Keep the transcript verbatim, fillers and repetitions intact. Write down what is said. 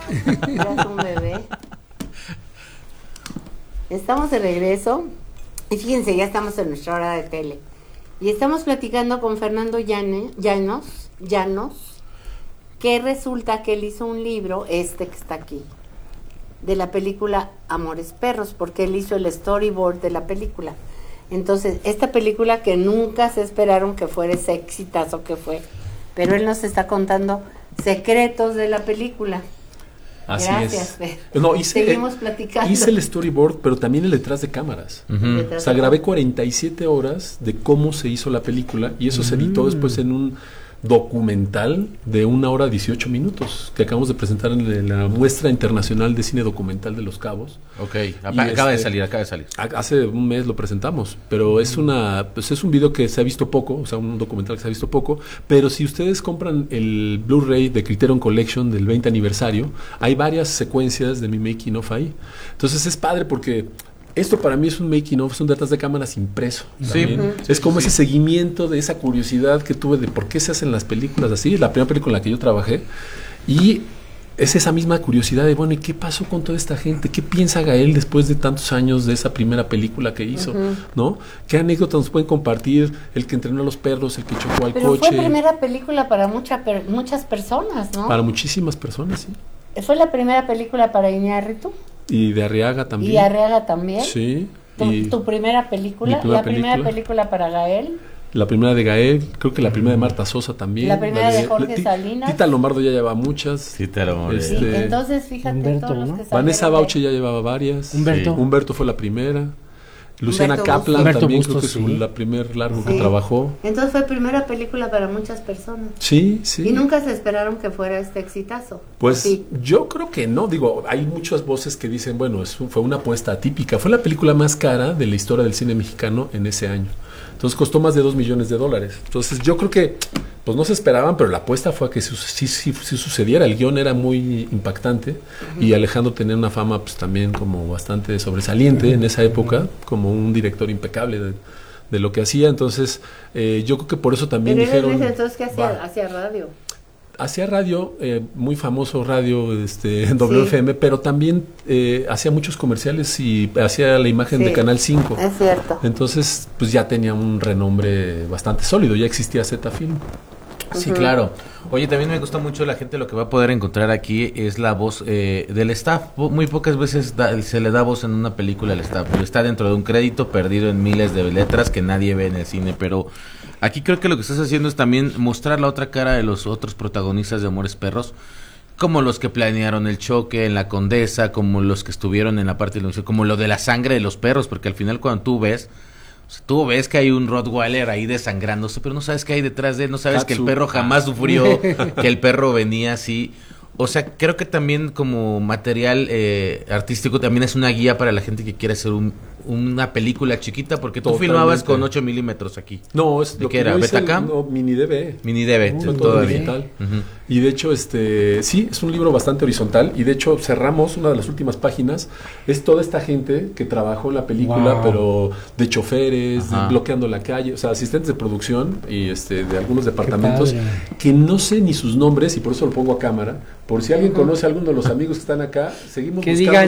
Ya es un bebé. Estamos de regreso y fíjense, ya estamos en nuestra hora de tele. Y estamos platicando con Fernando Llane, Llanos, Llanos, que resulta que él hizo un libro, este que está aquí, de la película Amores Perros, porque él hizo el storyboard de la película. Entonces, esta película que nunca se esperaron que fuera ese exitazo que fue, pero él nos está contando secretos de la película. Así Gracias, es. Fer. No, hice, Seguimos platicando. Hice el storyboard, pero también el detrás de cámaras. Uh-huh. O sea, grabé cuarenta y siete horas de cómo se hizo la película y eso uh-huh. se editó después en un documental de una hora dieciocho minutos que acabamos de presentar en la Muestra Internacional de Cine Documental de Los Cabos. Ok, acaba este, de salir, acaba de salir. Hace un mes lo presentamos, pero uh-huh. es una pues es un video que se ha visto poco, o sea, un documental que se ha visto poco, pero si ustedes compran el Blu-ray de Criterion Collection del veinte aniversario, hay varias secuencias de mi making of ahí. Entonces es padre porque esto para mí es un making of, es un detrás de cámaras impreso. Sí. Uh-huh. Es como sí. ese seguimiento de esa curiosidad que tuve de por qué se hacen las películas así. Es la primera película en la que yo trabajé. Y es esa misma curiosidad de, bueno, ¿y qué pasó con toda esta gente? ¿Qué piensa Gael después de tantos años de esa primera película que hizo? Uh-huh. ¿No? ¿Qué anécdotas nos pueden compartir? El que entrenó a los perros, el que chocó al Pero coche. Fue primera película para mucha, per, muchas personas, ¿no? Para muchísimas personas, sí. Fue la primera película para Iñárritu. Y de Arriaga también. Y Arriaga también. Sí. ¿Tu, y tu primera película? primera ¿La película. primera película para Gael? La primera de Gael, creo que la primera de Marta Sosa también. La primera la de, de Jorge T- Salinas. Tita Lombardo ya llevaba muchas. Tita Lombardo. Sí, Este, entonces fíjate Humberto, todos los ¿no? que Vanessa salieron Bauche de- ya llevaba varias. Humberto. Sí. Humberto fue la primera. Luciana Humberto Kaplan Bustos. Humberto también Bustos, creo que sí. es la primer largo Sí. que trabajó. Entonces fue primera película para muchas personas. Sí, sí. Y nunca se esperaron que fuera este exitazo. Pues Sí. yo creo que no, digo, hay muchas voces que dicen, bueno, es un- fue una apuesta atípica, fue la película más cara de la historia del cine mexicano en ese año. Entonces costó más de dos millones de dólares. Entonces yo creo que, pues no se esperaban, pero la apuesta fue a que sí, sí, sí, sí sucediera. El guión era muy impactante uh-huh. y Alejandro tenía una fama pues también como bastante sobresaliente uh-huh. en esa época, como un director impecable de, de lo que hacía. Entonces eh, yo creo que por eso también Pero dijeron... él entonces que hacía, va. hacía radio. Hacía radio, eh, muy famoso radio este, en W F M, sí. pero también eh, hacía muchos comerciales y hacía la imagen Sí, de Canal cinco. Es cierto. Entonces, pues ya tenía un renombre bastante sólido, ya existía Z Film. Sí, Ujú. claro. Oye, también me gusta mucho la gente, lo que va a poder encontrar aquí es la voz eh, del staff. Po- Muy pocas veces da- se le da voz en una película al staff, pero está dentro de un crédito perdido en miles de letras que nadie ve en el cine, pero aquí creo que lo que estás haciendo es también mostrar la otra cara de los otros protagonistas de Amores Perros, como los que planearon el choque en la Condesa, como los que estuvieron en la parte de la, como lo de la sangre de los perros, porque al final cuando tú ves, o sea, tú ves que hay un Rottweiler ahí desangrándose, pero no sabes qué hay detrás de él, no sabes Katsu. que el perro jamás sufrió, que el perro venía así. O sea, creo que también como material eh, artístico también es una guía para la gente que quiere hacer un, una película chiquita, porque tú Totalmente. filmabas con ocho milímetros aquí. No, es ¿De lo qué que era? yo hice, ¿Betacam? no, mini D V. Mini D V, Fue t- todo todavía. digital. Ujú. Y de hecho, este, sí, es un libro bastante horizontal. Y de hecho, cerramos una de las últimas páginas. Es toda esta gente que trabajó en la película, Wow. pero de choferes, de Ajá. bloqueando la calle, o sea, asistentes de producción y este de algunos departamentos padre. que no sé ni sus nombres y por eso lo pongo a cámara. Por si alguien conoce a alguno de los amigos que están acá, seguimos Que buscando digan